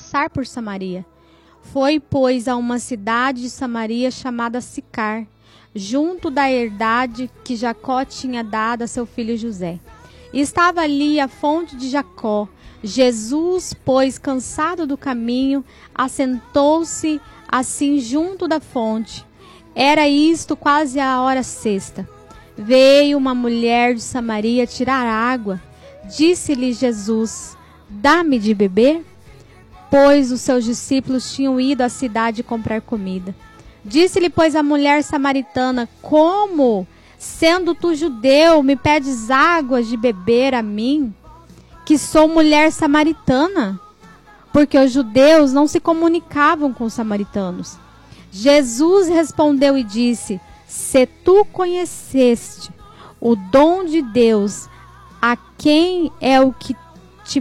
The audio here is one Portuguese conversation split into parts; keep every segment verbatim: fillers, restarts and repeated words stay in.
passar por Samaria. Foi, pois, a uma cidade de Samaria chamada Sicar, junto da herdade que Jacó tinha dado a seu filho José. E estava ali a fonte de Jacó. Jesus, pois, cansado do caminho, assentou-se assim junto da fonte. Era isto quase a hora sexta. Veio uma mulher de Samaria tirar água. Disse-lhe Jesus: dá-me de beber? Pois os seus discípulos tinham ido à cidade comprar comida. Disse-lhe, pois, a mulher samaritana: como, sendo tu judeu, me pedes águas de beber a mim, que sou mulher samaritana? Porque os judeus não se comunicavam com os samaritanos. Jesus respondeu e disse: se tu conheceste o dom de Deus, a quem é o que te,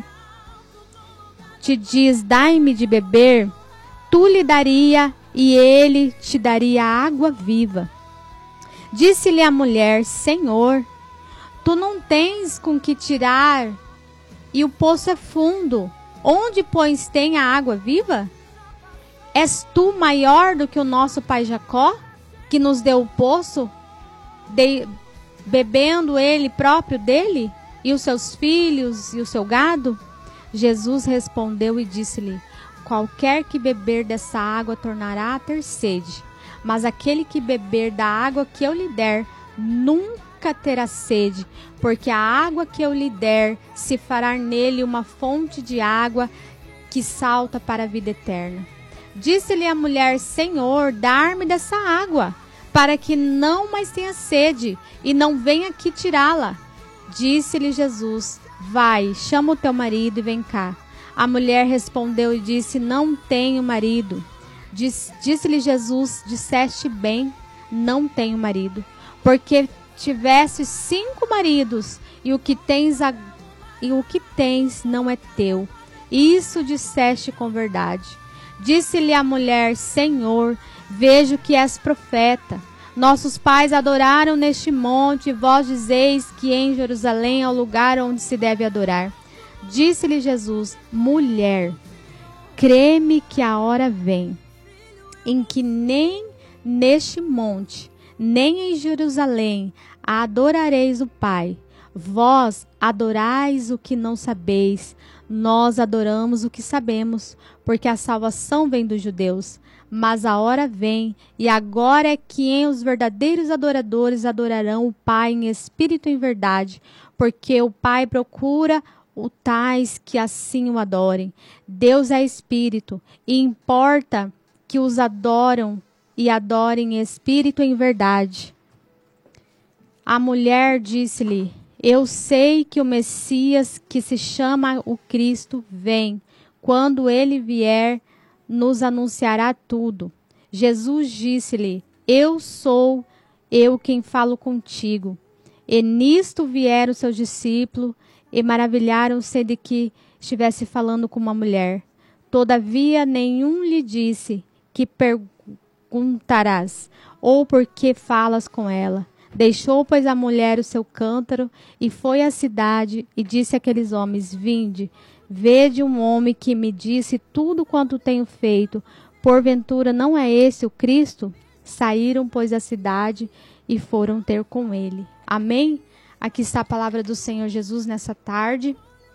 te diz, dai-me de beber, tu lhe daria e ele te daria água viva. Disse-lhe a mulher: Senhor, tu não tens com que tirar, e o poço é fundo. Onde, pois, tem a água viva? És tu maior do que o nosso pai Jacó, que nos deu o poço, de, bebendo ele próprio dele, e os seus filhos e o seu gado? Jesus respondeu e disse-lhe: qualquer que beber dessa água tornará a ter sede, mas aquele que beber da água que eu lhe der nunca terá sede, porque a água que eu lhe der se fará nele uma fonte de água que salta para a vida eterna. Disse-lhe a mulher: Senhor, dar-me dessa água, para que não mais tenha sede, e não venha aqui tirá-la. Disse-lhe Jesus: vai, chama o teu marido e vem cá. A mulher respondeu e disse: não tenho marido. Diz, disse-lhe Jesus: disseste bem, não tenho marido, porque tiveste cinco maridos, e o que tens, a, e o que tens não é teu. Isso disseste com verdade. Disse-lhe a mulher: Senhor, vejo que és profeta. Nossos pais adoraram neste monte, e vós dizeis que em Jerusalém é o lugar onde se deve adorar. Disse-lhe Jesus: mulher, crê-me que a hora vem, em que nem neste monte, nem em Jerusalém adorareis o Pai. Vós adorais o que não sabeis, nós adoramos o que sabemos, porque a salvação vem dos judeus. Mas a hora vem, e agora é que os verdadeiros adoradores adorarão o Pai em espírito e em verdade, porque o Pai procura o tais que assim o adorem. Deus é espírito, e importa que os adoram e adorem em espírito e em verdade. A mulher disse-lhe: eu sei que o Messias, que se chama o Cristo, vem. Quando ele vier, nos anunciará tudo. Jesus disse-lhe: eu sou eu quem falo contigo. E nisto vieram seus discípulos e maravilharam-se de que estivesse falando com uma mulher. Todavia nenhum lhe disse: que perguntarás, ou por que falas com ela? Deixou, pois, a mulher o seu cântaro e foi à cidade e disse àqueles homens: vinde, vede um homem que me disse tudo quanto tenho feito. Porventura não é esse o Cristo? Saíram, pois, da cidade e foram ter com ele. Amém? Aqui está a palavra do Senhor Jesus nessa tarde.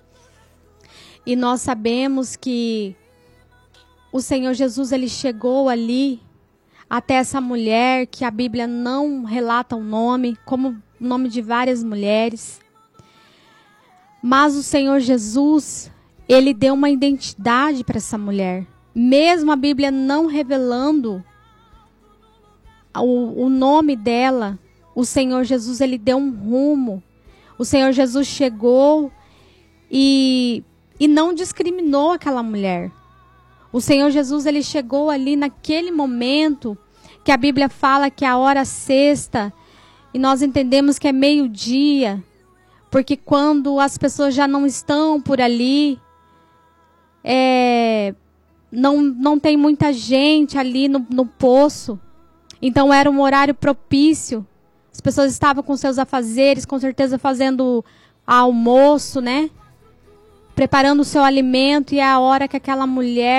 E nós sabemos que o Senhor Jesus, ele chegou ali até essa mulher, que a Bíblia não relata o nome, como o nome de várias mulheres. Mas o Senhor Jesus, ele deu uma identidade para essa mulher. Mesmo a Bíblia não revelando o, o nome dela, o Senhor Jesus, ele deu um rumo. O Senhor Jesus chegou e, e não discriminou aquela mulher. O Senhor Jesus, ele chegou ali naquele momento que a Bíblia fala que é a hora sexta, e nós entendemos que é meio-dia, porque quando as pessoas já não estão por ali, é, não, não tem muita gente ali no, no poço, então era um horário propício. As pessoas estavam com seus afazeres, com certeza fazendo almoço, né? Preparando o seu alimento, e é a hora que aquela mulher